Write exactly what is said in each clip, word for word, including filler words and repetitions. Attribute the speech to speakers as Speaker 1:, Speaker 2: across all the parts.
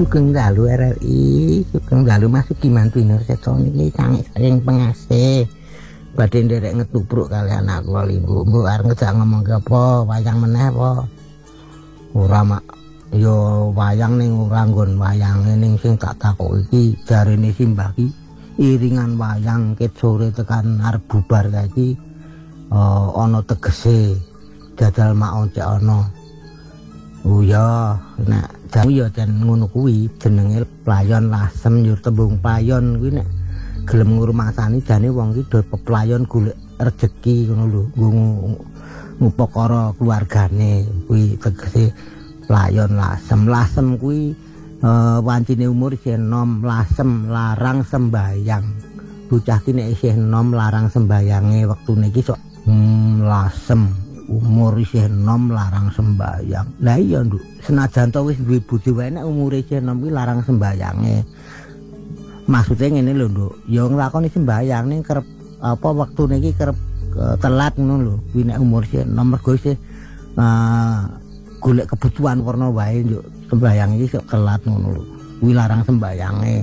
Speaker 1: Sugeng dalu R R I, sugeng dalu masuk Gimantu Nurseto niki sangik saking pengasih. Badhe nderek ngetupruk kali anak kula Ibu. Mbok arep ngejak ngomong ke apa? Wayang meneh apa? Ora mak yo wayang ning ora nggon wayange ning sing tak takoki iki jarene Simbah ki iringan wayang ket sore tekan arep bubar kae iki uh, ana tegese dadal mak oncek ana. Oh ya, nek jamu ya jan ngono kuwi jenenge playon lasem yo tembung playon kuwi nek gelem ngurmasani jane wong iki do peplayon golek rejeki ngono lho, ngupakara keluargane kuwi tegese playon lasem. Lasem kuwi uh, wancine umur isih enom, lasem larang sembayang. Bocah ki nek isih enom larang sembayange wektune iki sok hmm, lasem. Umur isih enom larang sembayang. Lah iya Nduk, senajan to wis duwe budi wae nek umure isih enom kuwi larang sembayange. Maksude ngene lho Nduk, ya nglakoni sembayang ning kerep apa wektune iki kerep uh, telat ngono lho. Kuwi nek umur isih enom mergo isih uh, golek kebutuhan warna wae Nduk. Sembayang iki sok telat ngono lho. Kuwi larang sembayange.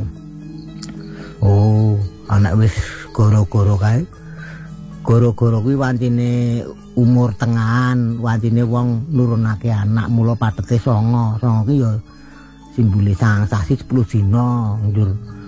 Speaker 1: Oh, anak wis goro-goro kae. Goro-goro kuwi wancine umur tengahan, wancine wong nurunake anak mula patete songo. Songo ki ya simbole sang sasi sepuluh dina, njur